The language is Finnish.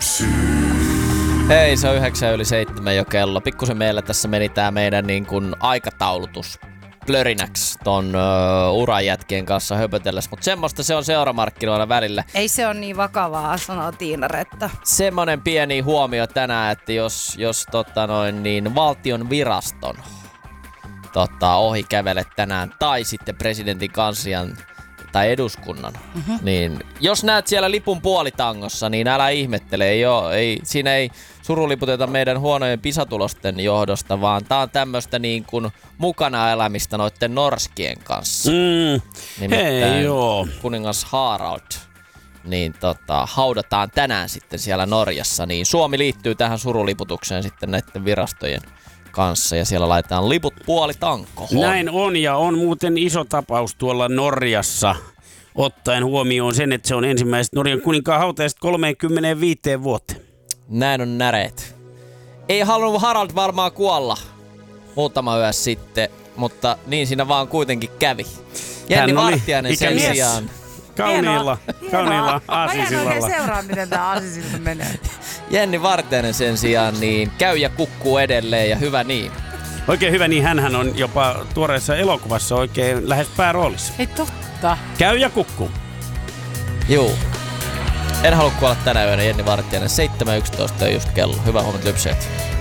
Hei, se on 9:07 jo kello. Pikkusen meillä tässä meni tää meidän niin kuin aikataulutus plörinäksi ton uran jätkien kanssa höpötellessä, mutta semmoista se on seuramarkkinoilla välillä. Ei se on niin vakavaa, sanoo Tiina Retta. Semmonen pieni huomio tänään, että jos valtion viraston ohi kävelet tänään tai sitten presidentin kanslian tai eduskunnan, niin jos näet siellä lipun puolitangossa, niin älä ihmettele. Siinä ei suruliputeta meidän huonojen pisatulosten johdosta, vaan tää on tämmöstä niin kuin mukana elämistä noitten norskien kanssa. Nimittäin kuningas Harald niin haudataan tänään sitten siellä Norjassa, niin Suomi liittyy tähän suruliputukseen sitten näiden virastojen kanssa ja siellä laitetaan liput puolitankoon. Näin on ja on muuten iso tapaus tuolla Norjassa, ottaen huomioon sen, että se on ensimmäiset Norjan kuninkaan hautajaiset 35 vuoteen. Näin on näreet. Ei halunnut Harald varmaan kuolla muutama yö sitten, mutta niin siinä vaan kuitenkin kävi. Jenni Vartiainen sen sijaan. Kauniilla aasisillalla. Mä en oikein seuraa, miten tää aasisilta menee. Jenni Vartiainen sen sijaan niin käy ja kukkuu edelleen ja hyvä niin. Oikein hyvä, niin hänhän on jopa tuoreessa elokuvassa oikein lähes pääroolissa. Ei totta. Käy ja kukkuu. Juu. En halua kuolla tänä yönä, Jenni Vartiainen. 7:11 on just kello. Hyvää huomenta, lypseet.